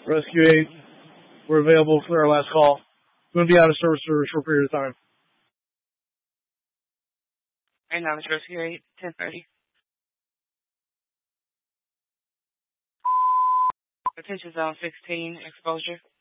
Rescue 8, we're available for our last call. We're going to be out of service for a short period of time. Right now, it's Rescue 8, 10:30. Attention Zone 16, exposure.